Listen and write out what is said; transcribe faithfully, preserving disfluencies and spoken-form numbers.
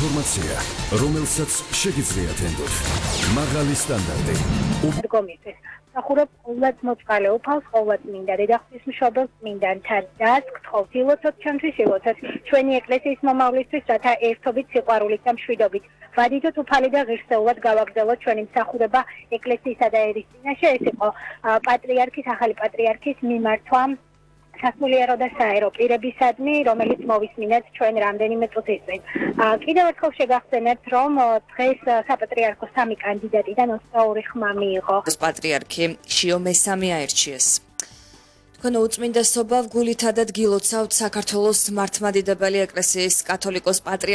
ინფორმაცია, რომელსაც შეგიძლიათ ენდოთ. მაღალი სტანდარტი. დგომისთვის. სახურობ ყოვლად მოწყალე უფალს, ყოვლად მინდა დედახმის მშობელს, მინდანთა დას გთხოვთ, ილოცოთ ჩვენთვის, ილოცოთ ჩვენი ეკლესიის მომავლისთვის, რათა ერთობით, სიყვარულით და მშვიდობით ვადიდოთ უფალი და ღირსეულად გავაგრძელოთ ჩვენი მსახურება ეკლესიისა და ერის წინაშე. ეს იყო პატრიარქის, ახალი პატრიარქის მიმართვა სასულიერო და საერო პირებისადმი, რომელიც მოვისმინეთ ჩვენ რამდენიმე წუთის წინ. კიდევ ერთხელ შეგახსენებთ, რომ დღეს საპატრიარქო სამი კანდიდატიდან ოცდაორი ხმა მიიღო. პატრიარქი შიო მესამე აირჩიეს. თქვენ უწმინდესობა გულითადად გილოცავთ საქართველოს მართლმადიდებელი ეკლესიის კათოლიკოს პატრიარქ